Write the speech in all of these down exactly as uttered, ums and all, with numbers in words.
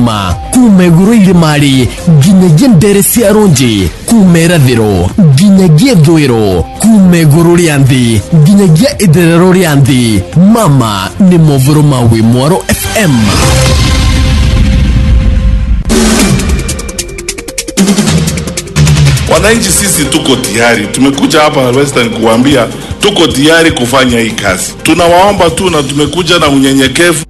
suma kuma iguru irimari nginyagia ndere cia ronji kuma irathiro nginyagia thwiro kuma iguru ria nthi nginyagia itherero ria nthi. Mama ni movoro ma Wimwaro F M. Wananchi sisi tuko tayari, tumekuja hapa Western kuambia tuko tayari kufanya hii kazi. Tunawaomba tu na tumekuja na unyenyekevu.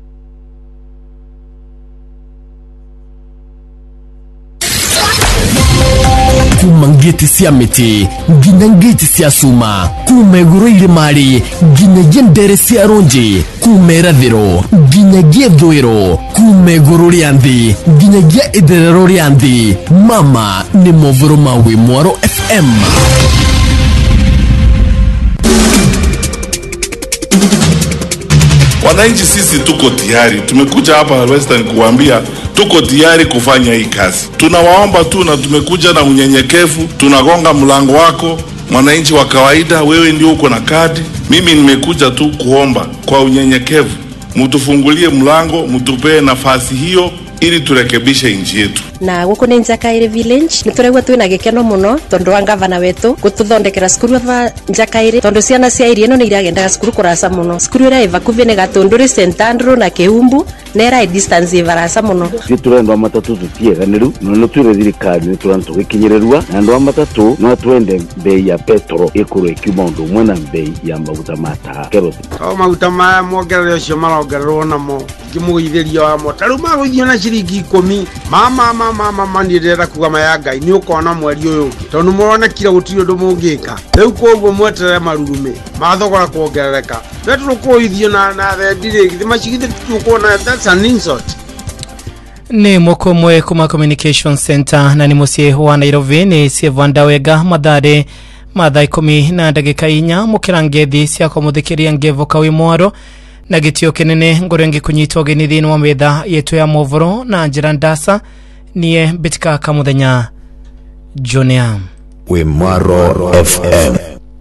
Kuma ngeti cia miti nginya ngeti cia suma kuma iguru irimari nginyagia ndere cia ronji kuma irathiro nginyagia thwiro kuma iguru ria nthi nginyagia itherero ria nthi. Mama ni movoro ma Wimwaro F M. Wananchi sisi tuko tayari, tumekuja hapa Western kuambia tuko tayari kufanya hii kazi. Tunawaomba tu na tumekuja na unyenyekevu, tunagonga mlango wako mwananchi wa kawaida, wewe ndio uko na kadi. Mimi nimekuja tu kuomba kwa unyenyekevu, mtufungulie mlango, mtupee nafasi hiyo ili turekebishe nchi yetu. Na guko ni Njakaire village nituregwa twina gikeno muno tondu wa gavana wetu gututhondekera skuru va Njakaire tondu ciana cia iri no ni iragendaga skuru kurasa muno. Skuru ira iva kuvene gatunduri Saint Andrew na Keumbu nera distance ivarasa muno. Siturendo amatatu tutieganiru no twire thirikari ni turantu gikinyererwa na ndo amatatu no twende bei ya petro ikuru ikimondu mwena bei ya maguta mata keroti o maguta ma mongerere cio marongererwo namo kimugitheria wa motaru maguthio na ciringi ikumi mama mama mama ndirera kuga mayangai ni ukona mweri uyu tondu murona kira gutiro ndu mungika riu koguo mweterere marurume mathogora kuongerereka petro kuithio na na thendire thimacigithe tukona that's an insult. Ni mukomwe kuma Communication Center na ni musie wa Nairobi ni Sievanda Wega madare mathaa ikumi na ndagika inya mukirangethi cia kumuthikiria ngevoka Wimwaro na gitio kinene ngorengi kunyitwo geni thini wa metha yetu ya movoro na njira ndasa niye bitika kamuthenya Jonia Wimwaro F M.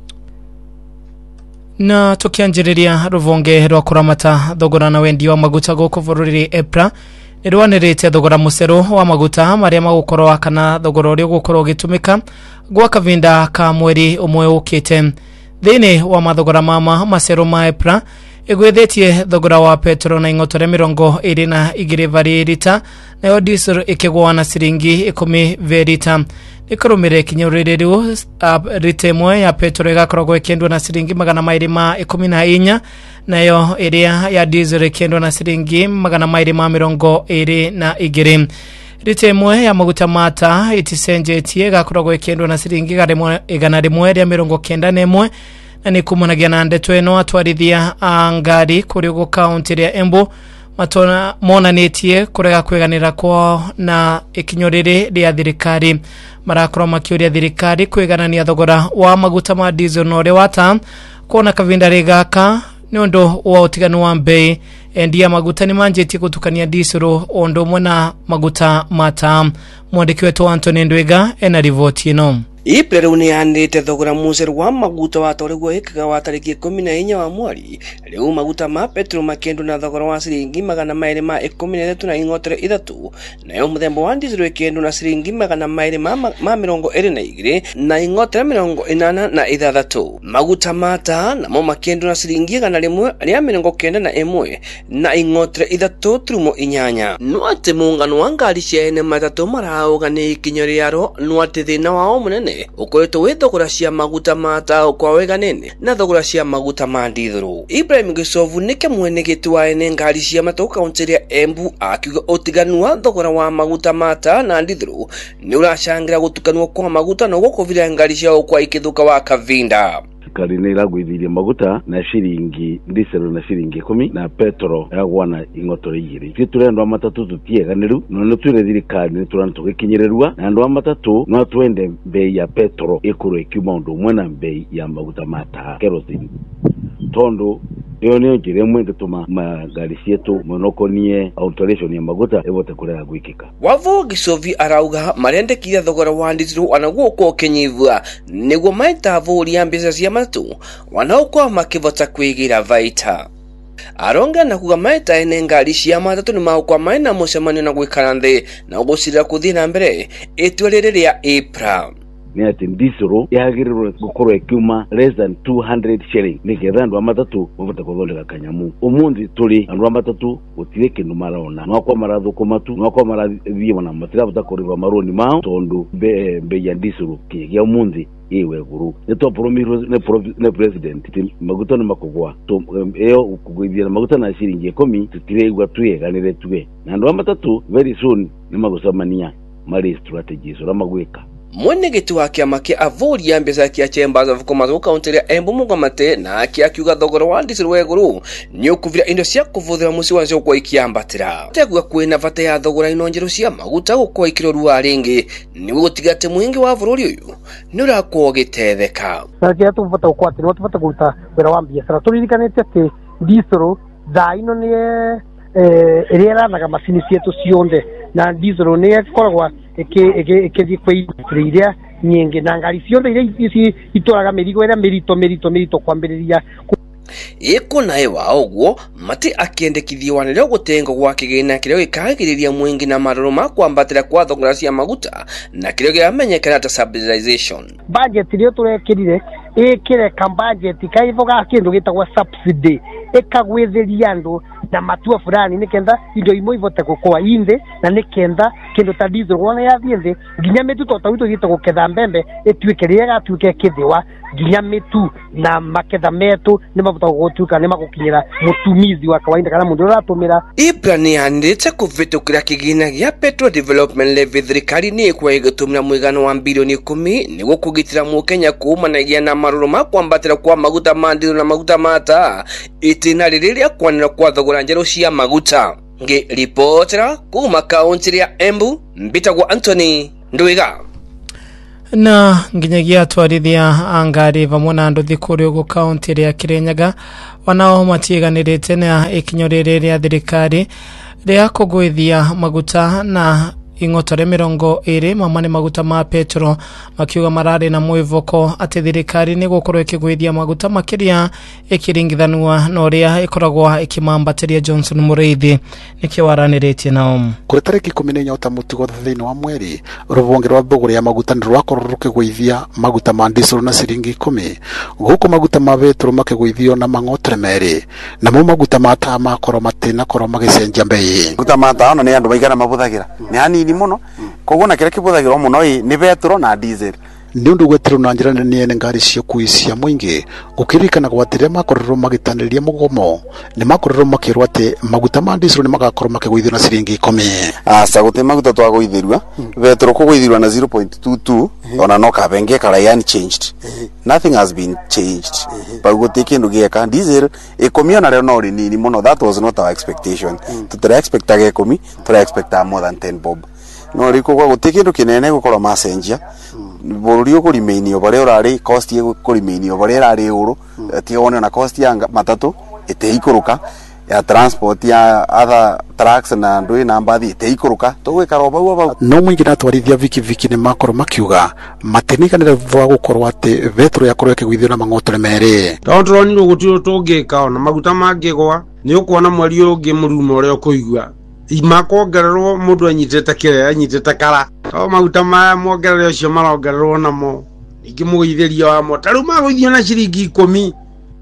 Na tukianjiriria ruvonge rwa kuramata thogora na wendi wa maguta goko bururi EPRA nirwanirite thogora musero wa maguta maria magukorwa kana thogora uri gukorwo gitumika gwa kavinda ka mweri umwe ukite thini wa mathogora mama masero ma EPRA igwethetie thogora wa petro na ingotore mirongo iri na igiri vari rita na diesel ikigwa na siringi ikumi verita ikoromere kinyorerero ritemwe ya petro igakorwo ikendwa na siringi magana mairi ma ikumi na inya nayo iria ya diesel ikendwa na siringi magana mairi ma mirongo iri na igiri. Ritemwe ya maguta mata itisenjetie igakorwo ikendwa na siringi igana rimwe ria mirongo kenda na imwe na ni kumanagia na ndeto eno atwarithia ngari kuri go county ria Embu matona monanetie kurega kweganira kwa na ikinyorere ria thirikari marakoro makiuria thirikari kweganania thogora wa maguta ma diesel no ri wata kona kavinda rigaka ni ondo wa utiganu wa bei endia maguta ni manjeti kutukania diesel ondo mwana maguta mata. Mwandiki wetu Anthony Ndwega ena rivoti ino. Iple runi handite thogora museru wa maguta watoregwo ikaga wa tariki ikumi na inya wa mweri riu maguta ma petro makendo na thogora wa siringi magana mairi ma ikumi na ithatu na ingotere ithatu nayo muthemba wa diesel ikendo na siringi magana mairi ma, ma mirongo iri na igiri na ingotere mirongo inana na ithathatu. Maguta mata namo makendo na siringi igana rimwe ria mirongo kenda na imwe na ingotere ithatu turumo inyanya. Nuate muungano wa ngari cia ene matatu marauga ikinyori yaro nuate thina wao munene ukoretwo wi thogora cia maguta mata kwa weganene na thogora cia maguta ma dithuru. Ibrahim Gisovu nike mwene gitu wa ene ngari cia matatu kaunti ria Embu akiuga utiganu wa thogora wa maguta mata na dithuru ni urachangira gutukanwa kwa maguta no gukovira ngari cia kwa ikithuka wa kavinda. Kari ni ragwithirie maguta na shiringi diesel na shiringi ikumi na petro yagwana ingotore igiri. Siturendo amatatu tutieganiru no nutwire thirikari ni turantu gikinyererwa na ndo amatatu no twende bei ya petro ikuru ikimondu mwena bei ya maguta mata kerosene tondo yo niyo njire mwenge tuma magari cietu monokonie alteration ya maguta evote kurega gwikika. Wavo Gisovi arauga marendekithia thogora wa ndizuru anaguo ko kenyivua niguo maita vuri ya mbeca cia matu wanaokwa makivota kwigira vaita. aronga na kuga maita ene ngari cia matatu ni maukwa maina mucemanio na gwikara nthi na gusira kuthii na mbere itua riri ria April ni ati ndisoro yagirirwe gukorwo ikiuma less than two hundred shilling nigetha andu amatatu mavuta kuthondeka kanyamu umundi turi andu amatatu gutire kindu maraona nwakwa marathuko matu nwakwa marathie na matiravuta kuriva maroni mao tondu be be ya ndisoro kigia umundi iwe guru neto promiso ne president maguta no makugwa to eyo kugwithia maguta na shilingi ikumi tutire igwa tuyeganire tuwe na andu amatatu very soon ni magusamania mari strategies ora magwika mwenegeti wa kiama kia avori ya mbesa kia Chambers of Commerce kaunti ya Embu Mugamate na kia kiuga thogora wa ndisiro weguru ni ukuvira indo cia kuvuthira musi wancio kwa ikiambatira teguga kwina vata ya thogora ino njeru cia maguta gukwa ikirorua ringi ni gutigate muingi wa vururi uyu ni urakwo gitetheka na kia tuvata ukwati no tuvata guta wera wa biashara turirikanite ati ndisiro za ino ni eh eriera na masini cietu cionde na ndisiro ni koragwa eke eke eke kweiria nyingi na ngari cionde iria itoraga mirigo era mirito mirito mirito kwambiriria iko nae wa ogwo mati akiendekithio wanire gutengo gwa kigina kirio gikagiriria mwingi na maroro ma kwambatira kwa thogora cia maguta na kirio giamenyekana ta subsidization budget rio turekirire ikire ka budget kaivoga kindu gitagwa subsidy ikagwitheria andu na matua fulani nikenda indo imwe ivote gukwa inde na nikenda kindu ta diesel wona ya thiende nginya mitu tota wito gitagwo ketha mbembe etuike riega tuike kithiwa nginya mitu na maketha metu ni mavuta gutuka ni magukinyira mutumizi wa kawaida kana mundu uratumira iplani andite kuvitukira kigina gia petrol development levy thirikari ni kwa igatumira mwigano wa bilioni ikumi ni gukugitira mu Kenya kuuma na gia na maruru ma kwambatira kwa maguta mandiru na maguta mata itina ririria kwanira kwa thogora njeru cia maguta ngi reportera kuma kaunti ya Embu mbitagwo Anthony Ndwiga na nginyagia atwarithia angari vamwe na andu thikuri ugu kaunti ya Kirinyaga wanao matiganirite na ikinyo riri ria thirikari ria kugwithia maguta na ingotore mirongo iri mamane maguta ma petro makiuga marari na mwivoko ati thirikari ni gukorwo ikigwithia maguta makiria ikiringithanwa no ria ikoragwa ikimambatiria Johnson Mureithi nikiwaraniritie nao kuri tariki kumi na inya utamutugo thini wa mweri rubonge rwa thogora ya maguta ndirwakorwo rukigwithia maguta ma diesel na ciringi ikumi guko maguta ma petro makigwithio na mangotre meri na mo maguta ma taa makoro matina koro magicenjia mbei maguta ma taa no ni andu baigana mabuthagira ni ani ni muno koguo na kire kibuthagirwo muno ni petro na diesel ni undu gwetero na njira ni ene ngari cia kuisia mwingi gukirikana gwatire makorero magitaniria mugomo ni makorero makirwa ate maguta ma diesel ni magakorwo makigwithio na ciringi ikumi asa gute maguta twa gwithirwa petro kugwithirwa na zero point two two ona no ka benge kala unchanged nothing has been changed but gute kindu gieka diesel ikomio na reo no ri nini muno that was not our expectation tutra expect age ikumi tutra expect more than ten bob no riko kwa gute kindu kinene gukorwa masenjia bururi ukurimenio bare urari cost ye kurimenio bare urari uru tione na cost ya matatu ite ikuruka ya transport ya other trucks na ndui na mbathi ite ikuruka tugwikara bau bau no mwingi na twarithia viki viki ni makoro makiuga matinikanire vwa gukorwa ati vetro yakorwo ikigwithio na mangotre mere tondu ni gutio tungika ona maguta mangigwa ni ukuona mweri ungi murumo uri ukuigua imakongererwo mundu anyitete kire anyitete kara o maguta ma mongerere ucio marongererwo namo ingi mugeithĩria wamo taru magũithio na ciringi ikumi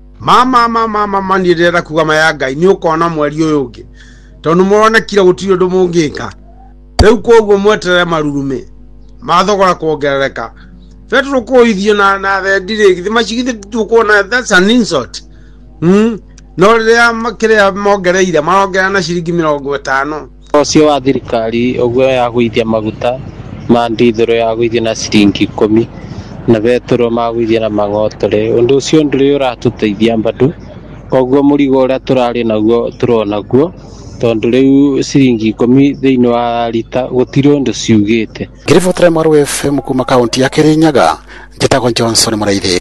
mama mama mama ni ndĩrenda kuga maya Ngai ni ukona mweri ũyũ ũngĩ tondu murona kira gũtirĩ ũndũ mũngĩka rĩu koguo mweterere marurume mathogora kuongerereka petro kũithio na na thendirĩ githima cigithĩ tukuona that's an insult hmm no ria makiria mongereire marongera na ciringi mirongo itano ucio wa thirikari ogwo ya gwithia maguta ma ndithero ya gwithia na ciringi ikumi na petro ma gwithia na mangotore undu ucio nduri uratuteithia mbadu ogwo murigo ura turari naguo turona guo tondu riu ciringi ikumi thiini wa lita gutire undu ciugite Grifotre Maru F M kuma kaunti ya Kirinyaga njitagwo Johnson Mureithi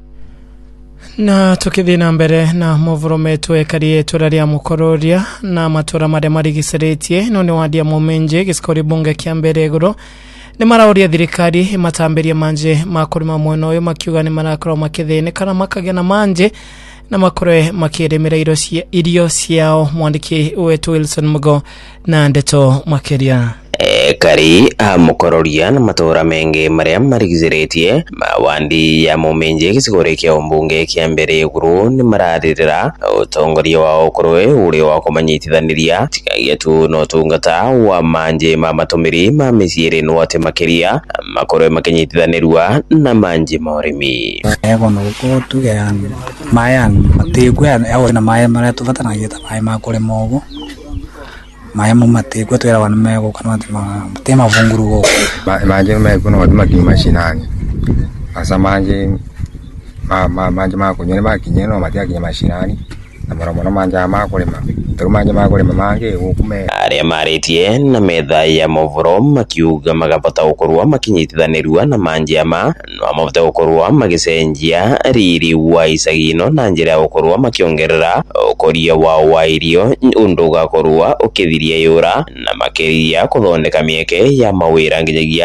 na tukithii na mbere na movoro metu ekarie turaria mukororia na matura maria marigiciritie no ni wadia momenje giskori bunge kia mbere iguru ni marauria thirikari matamberia manje makurima mwena uyu makiuga ni marakorwo makithine kana makagena manje na makorwe makiremera irio ciao. Mwandiki wetu Wilson Mugo na ndeto makiria. Kari amukororia na matora mengi maria marigiziretie mawandi ya mumenje gicigore kia umbunge kia mbere iguru ni mararirira utongoria wa ukorwe uri wa kumanyitithaniria tikagia tu no tungata wa manje ma matumiri ma miciiri no ate makiria makorwe makinyitithanirwa na manje maurimi ego no ko tuge mayan matigwe ayo na maya mara tuvatanagia ta maya makore mogo maya mumate kwa twera wana mego kana tema vungurugo manje mego no wadima ki mashinani asa manje ma ma manje ma kunyene ba kinyeno matia kinya mashinani na mara manje ama kulema turu manje ma kulema mange ukume aria maritie na metha ya movoro makiuga magapata ukorwa makinyitithanirwa na manje ama no amavata ukorwa magicenjia riri wa isagino na njira ya ukorwa makiongerera ukoria wa wairio unduga korwa ukithiria yura na makiria kuthondeka mieke ya mawira nginyagia